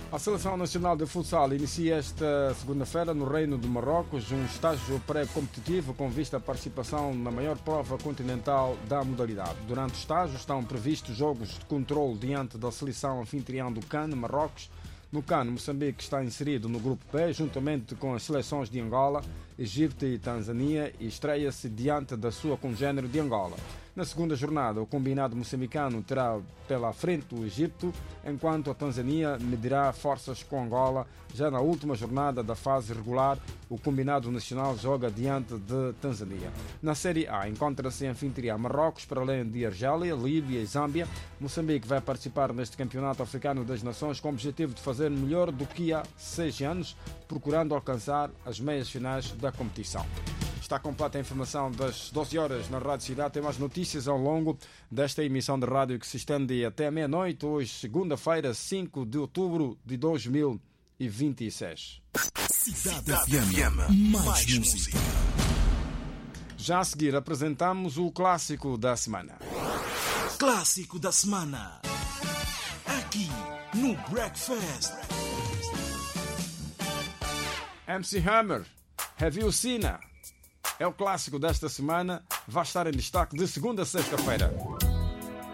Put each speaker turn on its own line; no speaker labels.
A Seleção Nacional de Futsal inicia esta segunda-feira no Reino do Marrocos um estágio pré-competitivo com vista à participação na maior prova continental da modalidade. Durante o estágio estão previstos jogos de controle diante da seleção anfitriã do CAN, Marrocos. No CAN, Moçambique está inserido no grupo B, juntamente com as seleções de Angola, Egito e Tanzânia, e estreia-se diante da sua congênere de Angola. Na segunda jornada, o combinado moçambicano terá pela frente o Egito, enquanto a Tanzânia medirá forças com Angola. Já na última jornada da fase regular, o combinado nacional joga diante de Tanzânia. Na Série A, encontra-se anfitriã Marrocos, para além de Argélia, Líbia e Zâmbia. Moçambique vai participar neste Campeonato Africano das Nações com o objetivo de fazer melhor do que há 6 anos, procurando alcançar as meias finais da competição. Está completa a informação das 12 horas na Rádio Cidade. Tem mais notícias ao longo desta emissão de rádio que se estende até meia-noite, hoje, segunda-feira, 5 de outubro de 2026.
Cidade FM, mais música.
Já a seguir apresentamos o clássico da semana.
Clássico da semana. Aqui no Breakfast.
MC Hammer, Have You Seen Her? É o clássico desta semana, vai estar em destaque de segunda a sexta-feira.